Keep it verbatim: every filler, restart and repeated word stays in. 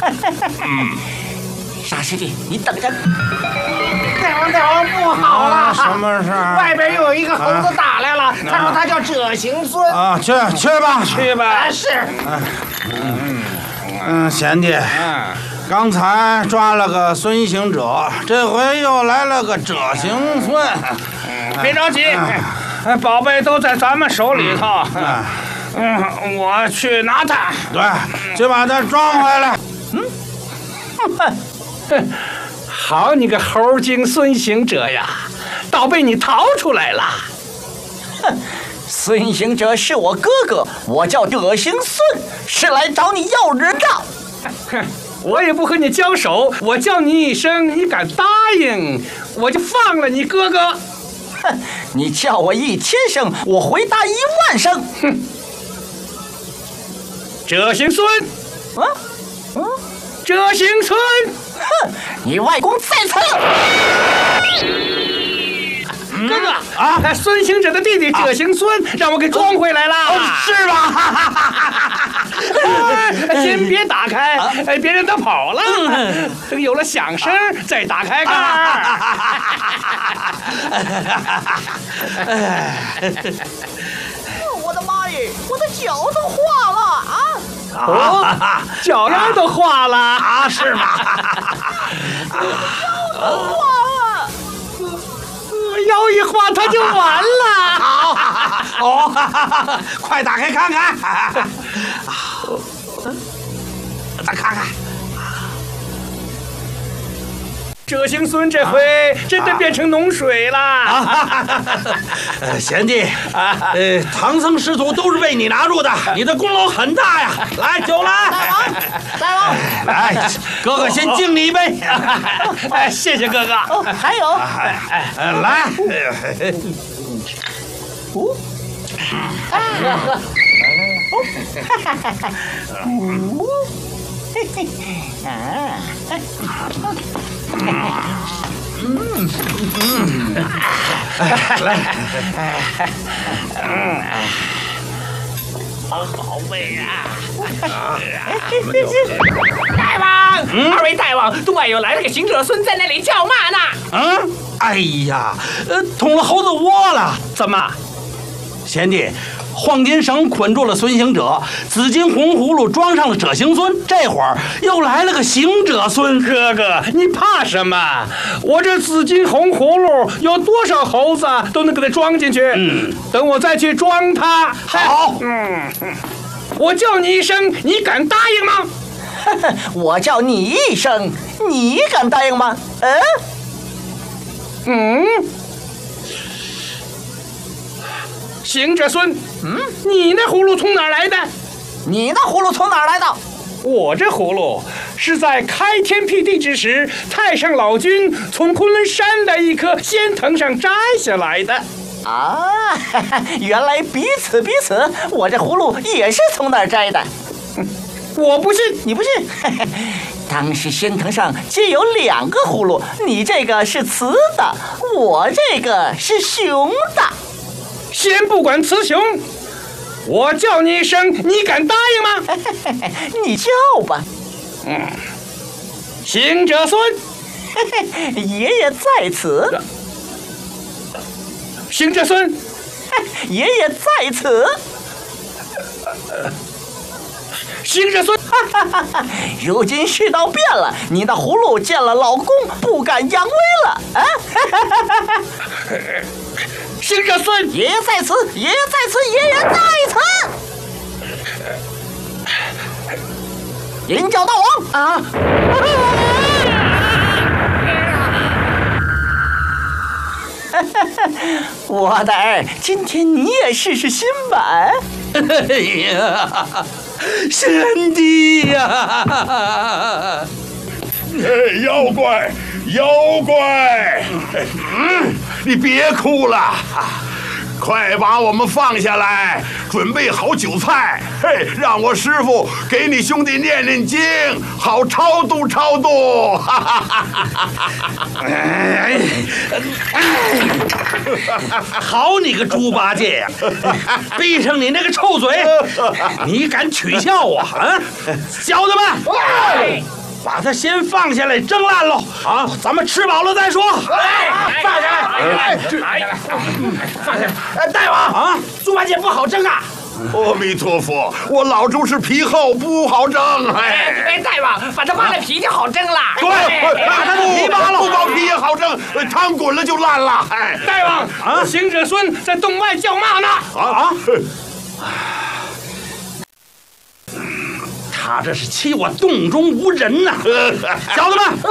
嗯， 傻师弟，你等着。 大王，大王，不好了！ 啊、什么事儿？ 外边又有一个猴子打来了，啊、他说他叫赭行孙。 啊，去去吧，去吧。 啊，是。 嗯嗯，贤弟。嗯。刚才抓了个孙行者，这回又来了个赭行孙。 别着急，宝贝都在咱们手里头。嗯，我去拿它。 对，就把它装回来。 嗯，哼，好你个猴精孙行者呀，倒被你逃出来了。 哼，孙行者是我哥哥，我叫赭行孙，是来找你要人的。 哼。我也不和你交手，我叫你一声，你敢答应，我就放了你哥哥。 哼，你叫我一千声，我回答一万声。 哼，赭行孙， 啊，嗯， 赭行孙， 哼，你外公在此。 嗯、哥哥啊，孙行者的弟弟赭行孙，啊、让我给装回来了， 哦、是吧？ 先别打开，哎，别让他跑了。等有了响声再打开盖儿。 我的妈耶！我的脚都化了啊！ 哦，脚丫都化了啊？是吗？ 腰都化了， 腰一化它就完了。 好，哦，快打开看看。再看看， 赭行孙这回真的变成脓水了。 呃，贤弟，呃，唐僧师徒都是被你拿住的，你的功劳很大呀！来，酒来， 大王，大王， 来，哥哥先敬你一杯。 哎，谢谢哥哥。 哦，还有， 哎，来， 哦，啊，哦，嘿嘿，啊，嗯嗯， 来， 嗯，好宝贝呀！ 大王，嗯、二位大王，东外又来了个行者孙，在那里叫骂呢。 嗯，哎呀，呃，捅了猴子窝了， 怎么？ 贤弟。黄金绳捆住了孙行者，紫金红葫芦装上了赭行孙，这会儿又来了个行者孙。 哥哥，你怕什么？我这紫金红葫芦有多少猴子都能给它装进去。 嗯， 等我再去装它。 好。 嗯，我叫你一声，你敢答应吗？ 我叫你一声，你敢答应吗？嗯。 嗯。行者孙，嗯，你那葫芦从哪儿来的？ 你那葫芦从哪儿来的？ 我这葫芦是在开天辟地之时，太上老君从昆仑山的一棵仙藤上摘下来的。 啊，原来彼此彼此，我这葫芦也是从那儿摘的。 我不信， 你不信？当时仙藤上皆有两个葫芦，你这个是雌的，我这个是雄的。 先不管雌雄，我叫你一声，你敢答应吗？ 你叫吧。 嗯，行者孙， 爷爷在此。 行者孙， 爷爷在此。 行者孙， 如今世道变了，你那葫芦见了老公不敢扬威了啊！ 行者孙， 爷爷在此，爷爷在此，爷爷在此。领教大王啊！我的儿，今天你也试试新版。 哎呀，贤弟呀！ 哎，妖怪，妖怪！嗯，你别哭了，快把我们放下来，准备好酒菜，嘿，让我师傅给你兄弟念念经，好超度超度。 哎，好你个猪八戒呀！闭上你那个臭嘴！你敢取笑我啊？小子们！ 它先放下来蒸烂喽。啊，咱们吃饱了再说。 哎，放下来！哎，放下来！哎，大王啊，猪八戒不好蒸啊！ 阿弥陀佛，我老猪是皮厚，不好蒸。 哎哎，大王，把它扒了皮就好蒸了。 对，把它皮扒了，不剥皮也好蒸，汤滚了就烂了。哎， 大王啊，行者孙在洞外叫骂呢。 啊啊！他这是欺我洞中无人呐！小子们，